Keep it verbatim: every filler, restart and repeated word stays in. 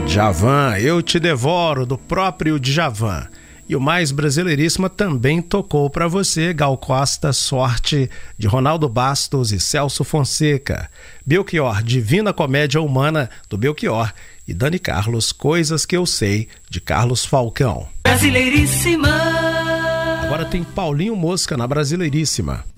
Djavan, Eu Te Devoro, do próprio Djavan. E o Mais Brasileiríssima também tocou para você, Gal Costa, Sorte, de Ronaldo Bastos e Celso Fonseca. Belchior, Divina Comédia Humana, do Belchior. E Dani Carlos, Coisas Que Eu Sei, de Carlos Falcão. Brasileiríssima. Agora tem Paulinho Mosca na Brasileiríssima.